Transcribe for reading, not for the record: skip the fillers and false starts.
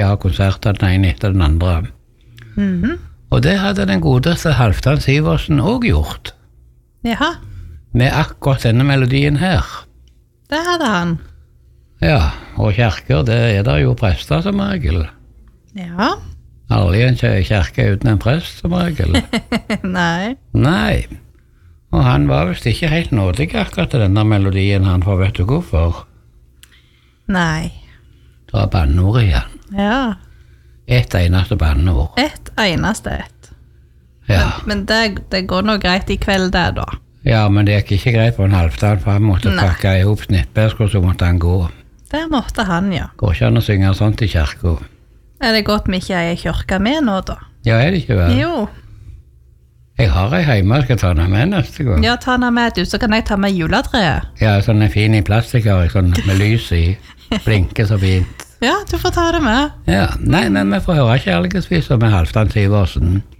ha konserter den ene etter den andre. Og det hadde den godeste Halvdan Sivertsen også gjort. Jaha, Med akkurat denne melodien her. det hadde han. Ja, og kjerker, det der jo prester som regel. Ja, Aldri en kjerke uten en prest som regel. nei. Nei. Og han var vist ikke helt nådig akkurat til denne melodien han, for vet du hvorfor? Nei. Det var banneord igjen. Ja, Et eneste banneord. et eneste et. Ja. Men det går nå greit i kveld der da. Ja, men det gikk ikke greit på en Halvdan, for han måtte Nei. pakke ihop snippesker, så måtte han gå. Det måtte han, ja. Går ikke an å synge sånt i kirka. Er det godt vi ikke er i kirka med nå da? Ja, er det ikke vel? Jo. Jeg har ei hjemme, jeg skal ta den med neste gang. Ja, ta den med du, så kan jeg ta med juletreet. Ja, sånn en fin i plastikk, sånn med lys i. Blinker så fint. Ja, du får ta det med. Ja, nei, men vi får høre kjærlighetsviser med Halvdan Sivertsen.